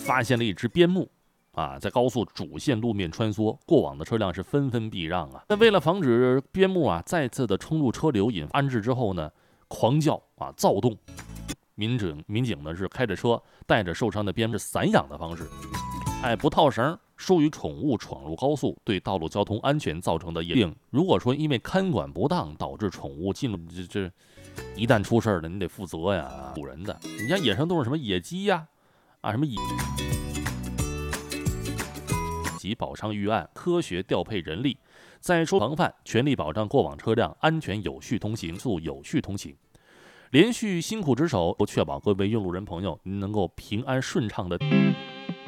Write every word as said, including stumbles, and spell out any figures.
发现了一只边牧。啊，在高速主线路面穿梭，过往的车辆是纷纷避让啊。那为了防止边牧啊再次的冲入车流引发安置之后呢，狂叫啊躁动，民警民警呢是开着车带着受伤的边牧散养的方式，哎不套绳，疏于宠物闯入高速，对道路交通安全造成的影响。如果说因为看管不当导致宠物进入这这，一旦出事了，你得负责呀，主人的。你像野生动物什么野鸡呀，啊什么野。及保障预案，科学调配人力，在收防范，全力保障过往车辆安全有序通行，速有序通行。连续辛苦值守，确保各位用路人朋友您能够平安顺畅的。